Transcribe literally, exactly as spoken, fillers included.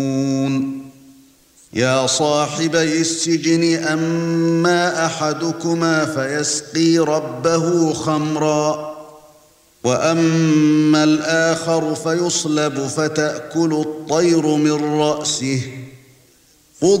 يا صاحبي السجن أما أحدكما فيسقي ربه خمرا وأما الآخر فيصلب فتأكل الطير من رأسه